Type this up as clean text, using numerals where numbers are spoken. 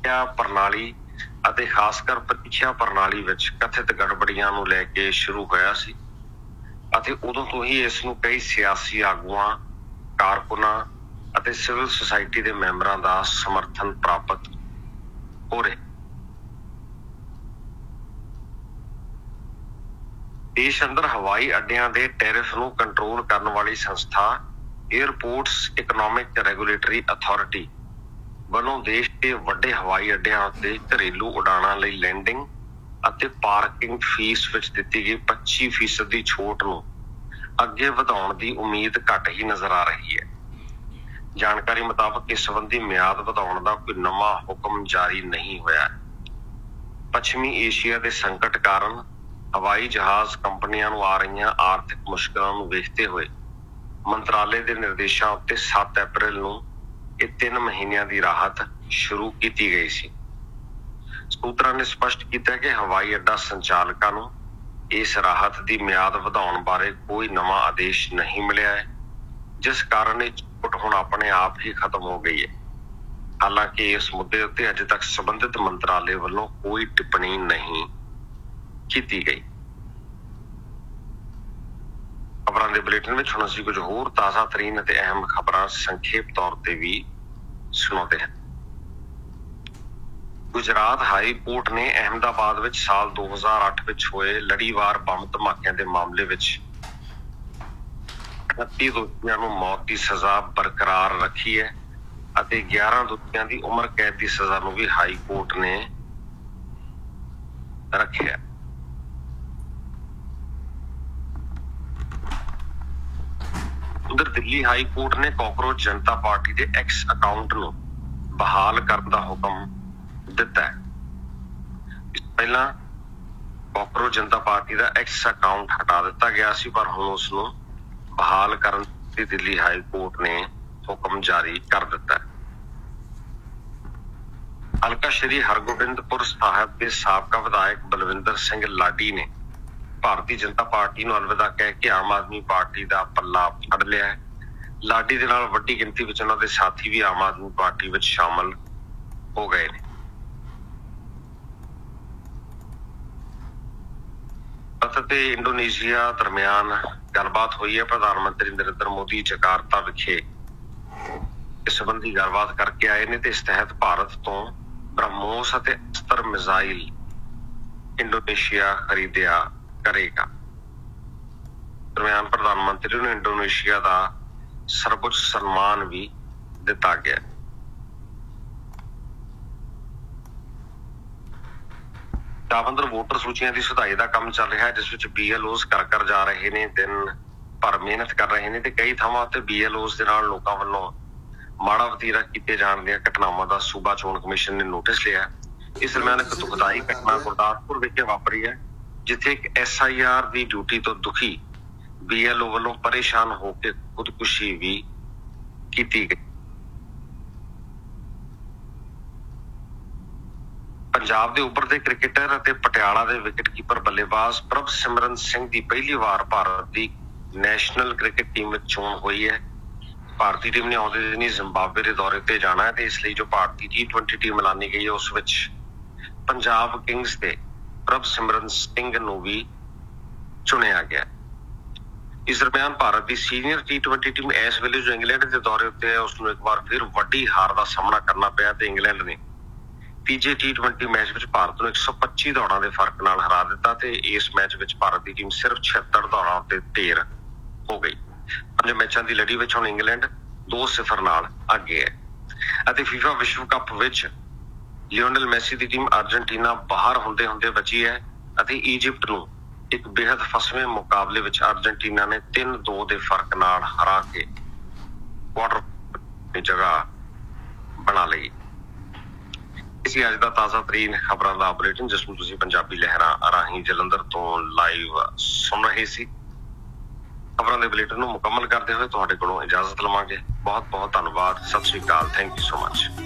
ਪ੍ਰੀਖਿਆ ਪ੍ਰਣਾਲੀ ਅਤੇ ਖਾਸ ਕਰ ਪ੍ਰੀਖਿਆ ਪ੍ਰਣਾਲੀ ਵਿੱਚ ਕਥਿਤ ਗੜਬੜੀਆਂ ਨੂੰ ਲੈ ਕੇ ਸ਼ੁਰੂ ਹੋਇਆ ਸੀ ਅਤੇ ਉਦੋਂ ਤੋਂ ਹੀ ਇਸ ਨੂੰ ਕਈ ਸਿਆਸੀ ਆਗੂਆਂ, ਕਾਰਕੁਨਾਂ ਅਤੇ ਸਿਵਲ ਸੁਸਾਇਟੀ ਦੇ ਮੈਂਬਰਾਂ ਦਾ ਸਮਰਥਨ ਪ੍ਰਾਪਤ ਹੋ ਰਿਹਾ। ਦੇਸ਼ ਅੰਦਰ ਹਵਾਈ ਅੱਡਿਆਂ ਦੇ ਟੈਰਿਫ ਨੂੰ ਕੰਟਰੋਲ ਕਰਨ ਵਾਲੀ ਸੰਸਥਾ ਏਅਰਪੋਰਟਸ ਇਕਨੋਮਿਕ ਰੈਗੂਲੇਟਰੀ ਅਥਾਰਟੀ ਵੱਲੋਂ ਦੇਸ਼ ਦੇ ਵੱਡੇ ਹਵਾਈ ਅੱਡਿਆਂ ਉੱਤੇ ਘਰੇਲੂ ਉਡਾਣਾਂ ਲਈ ਲੈਂਡਿੰਗ ਅਤੇ ਪਾਰਕਿੰਗ ਫੀਸ ਵਿੱਚ ਦਿੱਤੀ ਗਈ 25% ਦੀ ਛੋਟ ਨੂੰ ਅੱਗੇ ਵਧਾਉਣ ਦੀ ਉਮੀਦ ਘੱਟ ਹੀ ਨਜ਼ਰ ਆ ਰਹੀ ਹੈ। ਜਾਣਕਾਰੀ ਮੁਤਾਬਕ ਇਸ ਸੰਬੰਧੀ ਮਿਆਦ ਵਧਾਉਣ ਦਾ ਕੋਈ ਨਵਾਂ ਹੁਕਮ ਜਾਰੀ ਨਹੀਂ ਹੋਇਆ। ਪੱਛਮੀ ਏਸ਼ੀਆ ਦੇ ਸੰਕਟ ਕਾਰਨ ਹਵਾਈ ਜਹਾਜ਼ ਕੰਪਨੀਆਂ ਨੂੰ ਆ ਰਹੀਆਂ ਆਰਥਿਕ ਮੁਸ਼ਕਲਾਂ ਨੂੰ ਵੇਖਦੇ ਹੋਏ ਮੰਤਰਾਲੇ ਦੇ ਨਿਰਦੇਸ਼ਾਂ ਉੱਤੇ 7 ਅਪ੍ਰੈਲ ਨੂੰ ਇਹ 3 ਮਹੀਨਿਆਂ ਦੀ ਰਾਹਤ ਸ਼ੁਰੂ ਕੀਤੀ ਗਈ ਸੀ। ਸੂਤਰਾਂ ਨੇ ਸਪਸ਼ਟ ਕੀਤਾ ਕਿ ਹਵਾਈ ਅੱਡਾ ਸੰਚਾਲਕਾਂ ਨੂੰ ਇਸ ਰਾਹਤ ਦੀ ਮਿਆਦ ਵਧਾਉਣ ਬਾਰੇ ਕੋਈ ਨਵਾਂ ਆਦੇਸ਼ ਨਹੀਂ ਮਿਲਿਆ ਹੈ, ਜਿਸ ਕਾਰਨ ਇਹ ਛੋਟ ਹੁਣ ਆਪਣੇ ਆਪ ਹੀ ਖਤਮ ਹੋ ਗਈ ਹੈ। ਹਾਲਾਂਕਿ ਇਸ ਮੁੱਦੇ ਉੱਤੇ ਅਜੇ ਤੱਕ ਸੰਬੰਧਿਤ ਮੰਤਰਾਲੇ ਵੱਲੋਂ ਕੋਈ ਟਿੱਪਣੀ ਨਹੀਂ ਕੀਤੀ ਗਈ। ਖਬਰਾਂ ਦੇ ਬੁਲੇਟਿਨ ਵਿੱਚ ਹੁਣ ਅਸੀਂ ਕੁਝ ਹੋਰ ਤਾਜ਼ਾ ਤਰੀਨ ਅਤੇ ਅਹਿਮ ਖਬਰਾਂ ਸੰਖੇਪ ਤੌਰ ਤੇ ਵੀ ਸੁਣਾਉਂਦੇ ਹਾਂ। ਗੁਜਰਾਤ ਹਾਈ ਕੋਰਟ ਨੇ ਅਹਿਮਦਾਬਾਦ ਵਿੱਚ ਸਾਲ 2008 ਵਿੱਚ ਹੋਏ ਲੜੀਵਾਰ ਬੰਬ ਧਮਾਕਿਆਂ ਦੇ ਮਾਮਲੇ ਵਿੱਚ 38 ਦੋਸ਼ੀਆਂ ਨੂੰ ਮੌਤ ਦੀ ਸਜ਼ਾ ਬਰਕਰਾਰ ਰੱਖੀ ਹੈ ਅਤੇ 11 ਦੋਸ਼ੀਆਂ ਦੀ ਉਮਰ ਕੈਦ ਦੀ ਸਜ਼ਾ ਨੂੰ ਵੀ ਹਾਈ ਕੋਰਟ ਨੇ ਰੱਖਿਆ। ਉਧਰ ਦਿੱਲੀ ਹਾਈ ਕੋਰਟ ਨੇ ਕਾਕਰੋਚ ਜਨਤਾ ਪਾਰਟੀ ਦੇ ਐਕਸ ਅਕਾਊਂਟ ਨੂੰ ਬਹਾਲ ਕਰਨ ਦਾ ਹੁਕਮ ਦਿੱਤਾ ਹੈ। ਇਸ ਤੋਂ ਪਹਿਲਾਂ ਕਾਕਰੋਚ ਜਨਤਾ ਪਾਰਟੀ ਦਾ ਐਕਸ ਅਕਾਊਂਟ ਹਟਾ ਦਿੱਤਾ ਗਿਆ ਸੀ, ਪਰ ਹੁਣ ਉਸ ਨੂੰ ਬਹਾਲ ਕਰਨ ਦੀ ਦਿੱਲੀ ਹਾਈ ਕੋਰਟ ਨੇ ਹੁਕਮ ਜਾਰੀ ਕਰ ਦਿੱਤਾ ਹੈ। ਹਲਕਾ ਸ਼੍ਰੀ ਹਰਗੋਬਿੰਦਪੁਰ ਸਾਹਿਬ ਦੇ ਸਾਬਕਾ ਵਿਧਾਇਕ ਬਲਵਿੰਦਰ ਸਿੰਘ ਲਾਡੀ ਨੇ ਭਾਰਤੀ ਜਨਤਾ ਪਾਰਟੀ ਨੂੰ ਅਲਵਿਦਾ ਕਹਿ ਕੇ ਆਮ ਆਦਮੀ ਪਾਰਟੀ ਦਾ ਪੱਲਾ ਫੜ ਲਿਆ ਹੈ। ਲਾਡੀ ਦੇ ਨਾਲ ਵੱਡੀ ਗਿਣਤੀ ਵਿੱਚ ਉਹਨਾਂ ਦੇ ਸਾਥੀ ਵੀ ਆਮ ਆਦਮੀ ਪਾਰਟੀ ਵਿੱਚ ਸ਼ਾਮਲ ਹੋ ਗਏ ਨੇ। ਭਾਰਤ ਅਤੇ ਇੰਡੋਨੇਸ਼ੀਆ ਦਰਮਿਆਨ ਗੱਲਬਾਤ ਹੋਈ ਹੈ। ਪ੍ਰਧਾਨ ਮੰਤਰੀ ਨਰਿੰਦਰ ਮੋਦੀ ਜਕਾਰਤਾ ਵਿਖੇ ਇਸ ਸੰਬੰਧੀ ਗੱਲਬਾਤ ਕਰਕੇ ਆਏ ਨੇ ਤੇ ਇਸ ਤਹਿਤ ਭਾਰਤ ਤੋਂ ਬ੍ਰਹਮੋਸ ਅਤੇ ਅਸਤਰ ਮਿਜ਼ਾਈਲ ਇੰਡੋਨੇਸ਼ੀਆ ਖਰੀਦਿਆ ਕਰੇਗਾ। ਦਰਮਿਆਨ ਪ੍ਰਧਾਨ ਮੰਤਰੀ ਨੂੰ ਇੰਡੋਨੇਸ਼ੀਆ ਦਾ ਸਰਵਉੱਚ ਸਨਮਾਨ ਵੀ ਦਿੱਤਾ ਗਿਆ। ਪੰਜਾਬ ਅੰਦਰ ਵੋਟਰ ਸੂਚੀਆਂ ਦੀ ਸੁਧਾਈ ਦਾ ਕੰਮ ਚੱਲ ਰਿਹਾ ਹੈ, ਜਿਸ ਵਿੱਚ BLOs ਕਰ ਜਾ ਰਹੇ ਨੇ, ਦਿਨ ਭਰ ਮਿਹਨਤ ਕਰ ਰਹੇ ਨੇ ਤੇ ਕਈ ਥਾਵਾਂ ਤੇ BLOs ਦੇ ਨਾਲ ਲੋਕਾਂ ਵੱਲੋਂ ਮਾੜਾ ਵਤੀਰਾ ਕੀਤੇ ਜਾਣ ਦੀਆਂ ਘਟਨਾਵਾਂ ਦਾ ਸੂਬਾ ਚੋਣ ਕਮਿਸ਼ਨ ਨੇ ਨੋਟਿਸ ਲਿਆ। ਇਸ ਦਰਮਿਆਨ ਇੱਕ ਦੁਖਦਾਈ ਘਟਨਾ ਗੁਰਦਾਸਪੁਰ ਵਿਖੇ ਵਾਪਰੀ ਹੈ, ਜਿੱਥੇ ਇੱਕ SIR ਦੀ ਡਿਊਟੀ ਤੋਂ ਦੁਖੀ BLO ਵੱਲੋਂ ਪਰੇਸ਼ਾਨ ਹੋ ਕੇ ਖੁਦਕੁਸ਼ੀ ਵੀ ਕੀਤੀ ਗਈ। ਪੰਜਾਬ ਦੇ ਉੱਭਰਦੇ ਕ੍ਰਿਕਟਰ ਅਤੇ ਪਟਿਆਲਾ ਦੇ ਵਿਕਟਕੀਪਰ ਬੱਲੇਬਾਜ਼ ਪ੍ਰਭ ਸਿਮਰਨ ਸਿੰਘ ਦੀ ਪਹਿਲੀ ਵਾਰ ਭਾਰਤ ਦੀ ਨੈਸ਼ਨਲ ਕ੍ਰਿਕਟ ਟੀਮ ਵਿੱਚ ਚੋਣ ਹੋਈ ਹੈ। ਭਾਰਤੀ ਟੀਮ ਨੇ ਆਉਂਦੇ ਦਿਨੀ ਜ਼ਿੰਬਾਬਵੇ ਦੇ ਦੌਰੇ ਤੇ ਜਾਣਾ ਹੈ ਤੇ ਇਸ ਲਈ ਜੋ ਭਾਰਤੀ T20 ਟੀਮ ਐਲਾਨੀ ਗਈ ਹੈ ਉਸ ਵਿੱਚ ਪੰਜਾਬ ਕਿੰਗਸ ਦੇ ਪ੍ਰਭ ਸਿਮਰਨ ਸਿੰਘ ਨੂੰ ਵੀ ਚੁਣਿਆ ਗਿਆ। ਇਸ ਦਰਮਿਆਨ ਭਾਰਤ ਦੀ ਸੀਨੀਅਰ T20 ਟੀਮ ਇਸ ਵੇਲੇ ਜੋ ਇੰਗਲੈਂਡ ਦੇ ਦੌਰੇ ਉੱਤੇ ਹੈ ਉਸ ਨੂੰ ਇੱਕ ਵਾਰ ਫਿਰ ਵੱਡੀ ਹਾਰ ਦਾ ਸਾਹਮਣਾ ਕਰਨਾ ਪਿਆ ਤੇ ਇੰਗਲੈਂਡ ਨੇ ਤੀਜੇ T20 ਮੈਚ ਵਿੱਚ ਭਾਰਤ ਨੂੰ 125 ਦੌੜਾਂ ਦੇ ਫਰਕ ਨਾਲ ਹਰਾ ਦਿੱਤਾ ਤੇ ਇਸ ਮੈਚ ਵਿੱਚ ਭਾਰਤ ਦੀ ਟੀਮ ਸਿਰਫ 76 ਦੌੜਾਂ ਉੱਤੇ ਢੇਰ ਹੋ ਗਈ। 5 ਮੈਚਾਂ ਦੀ ਲੜੀ ਵਿੱਚ ਹੁਣ ਇੰਗਲੈਂਡ 2-0 ਨਾਲ ਅੱਗੇ ਹੈ ਅਤੇ FIFA ਵਿਸ਼ਵ ਕੱਪ ਵਿੱਚ ਲਿਓਨਲ ਮੈਸੀ ਦੀ ਟੀਮ ਅਰਜਨਟੀਨਾ ਬਾਹਰ ਹੁੰਦੇ ਹੁੰਦੇ ਬਚੀ ਹੈ ਅਤੇ ਈਜਿਪਟ ਨੂੰ ਇੱਕ ਬੇहद ਫਸਵੇਂ ਮੁਕਾਬਲੇ ਵਿੱਚ ਅਰਜਨਟੀਨਾ ਨੇ 3-2 ਦੇ ਫਰਕ ਨਾਲ ਹਰਾ ਕੇ ਕੁਆਟਰ ਦੀ ਜਗ੍ਹਾ ਬਣਾ ਲਈ। ਇਸ ਅੱਜ ਦਾ ਤਾਜ਼ਾ ਤਰੀਨ ਖਬਰਾਂ ਦਾ ਬੁਲੇਟਿਨ ਜਿਸ ਨੂੰ ਤੁਸੀਂ ਪੰਜਾਬੀ ਲਹਿਰਾਂ ਰਾਹੀਂ ਜਲੰਧਰ ਤੋਂ ਲਾਈਵ ਸੁਣ ਰਹੇ ਸੀ। ਖਬਰਾਂ ਦੇ ਬੁਲੇਟਿਨ ਨੂੰ ਮੁਕੰਮਲ ਕਰਦੇ ਹੋਏ ਤੁਹਾਡੇ ਕੋਲੋਂ ਇਜਾਜ਼ਤ ਲਵਾਂਗੇ। ਬਹੁਤ ਬਹੁਤ ਧੰਨਵਾਦ। ਸਤਿ ਸ਼੍ਰੀ ਅਕਾਲ। Thank you so much.